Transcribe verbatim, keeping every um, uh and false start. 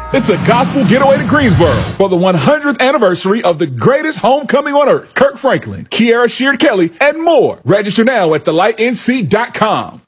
It's a gospel getaway to Greensboro for the one hundredth anniversary of the greatest homecoming on earth. Kirk Franklin, Kiara Sheard Kelly, and more. Register now at the light n c dot com.